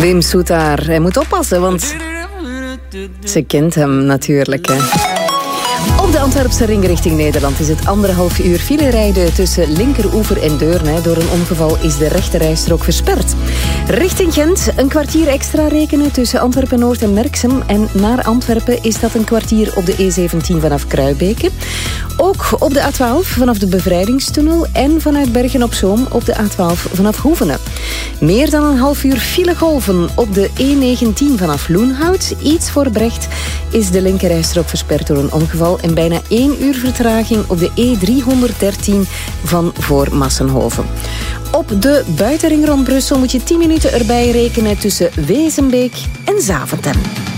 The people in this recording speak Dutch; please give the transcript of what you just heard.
Wim Soetaar, hij moet oppassen, want ze kent hem natuurlijk. Hè. Op de Antwerpse ring richting Nederland is het 1,5 uur file rijden tussen Linkeroever en Deurne. Door een ongeval is de rechterrijstrook versperd. Richting Gent een kwartier extra rekenen tussen Antwerpen-Noord en Merksem. En naar Antwerpen is dat een kwartier op de E17 vanaf Kruibeke. Ook op de A12 vanaf de Bevrijdingstunnel en vanuit Bergen-op-Zoom op de A12 vanaf Hoevenen. Meer dan een half uur filegolven op de E19 vanaf Loenhout. Iets voor Brecht is de linkerrijstrook versperd door een ongeval en bijna 1 uur vertraging op de E313 van voor Massenhoven. Op de buitenring rond Brussel moet je 10 minuten erbij rekenen tussen Wezenbeek en Zaventem.